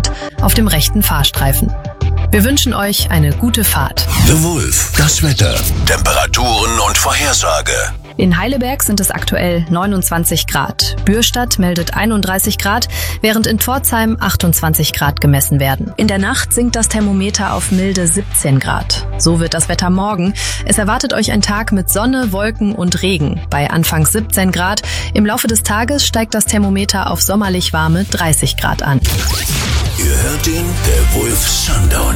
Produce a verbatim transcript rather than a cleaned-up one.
Grad auf dem rechten Fahrstreifen. Wir wünschen euch eine gute Fahrt. The Wolf, das Wetter, Temperaturen und Vorhersage. In Heileberg sind es aktuell neunundzwanzig Grad. Bürstadt meldet einunddreißig Grad, während in Pforzheim achtundzwanzig Grad gemessen werden. In der Nacht sinkt das Thermometer auf milde siebzehn Grad. So wird das Wetter morgen. Es erwartet euch ein Tag mit Sonne, Wolken und Regen. Bei anfangs siebzehn Grad. Im Laufe des Tages steigt das Thermometer auf sommerlich warme dreißig Grad an. Ihr hört ihn, der Wolf Sundown.